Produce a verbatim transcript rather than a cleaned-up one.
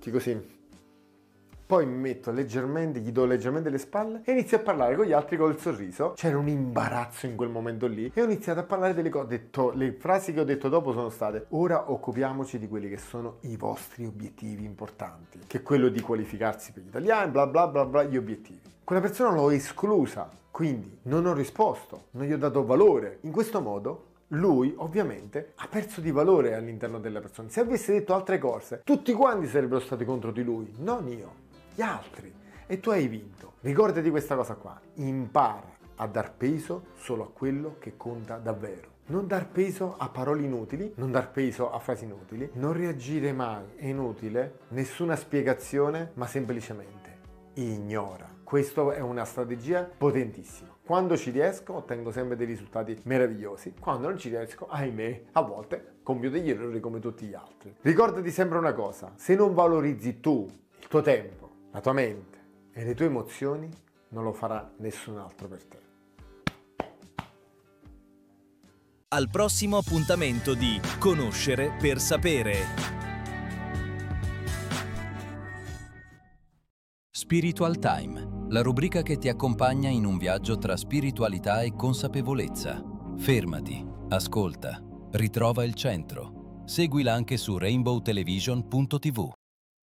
tutti così. Poi mi metto leggermente, gli do leggermente le spalle e inizio a parlare con gli altri col sorriso. C'era un imbarazzo in quel momento lì e ho iniziato a parlare delle cose. Ho detto, le frasi che ho detto dopo sono state: ora occupiamoci di quelli che sono i vostri obiettivi importanti, che è quello di qualificarsi per gli italiani, bla bla bla bla, gli obiettivi. Quella persona l'ho esclusa, quindi non ho risposto, non gli ho dato valore. In questo modo lui ovviamente ha perso di valore all'interno della persona. Se avesse detto altre cose, tutti quanti sarebbero stati contro di lui, non io, gli altri. E tu hai vinto. Ricordati questa cosa qua: impara a dar peso solo a quello che conta davvero. Non dar peso a parole inutili, non dar peso a frasi inutili, non reagire mai, è inutile, nessuna spiegazione, ma semplicemente ignora. Questa è una strategia potentissima. Quando ci riesco ottengo sempre dei risultati meravigliosi, quando non ci riesco, ahimè, a volte compio degli errori come tutti gli altri. Ricordati sempre una cosa: se non valorizzi tu il tuo tempo, la tua mente e le tue emozioni, non lo farà nessun altro per te. Al prossimo appuntamento di Conoscere per Sapere. Spiritual Time, la rubrica che ti accompagna in un viaggio tra spiritualità e consapevolezza. Fermati, ascolta, ritrova il centro. Seguila anche su rainbow television punto tivù.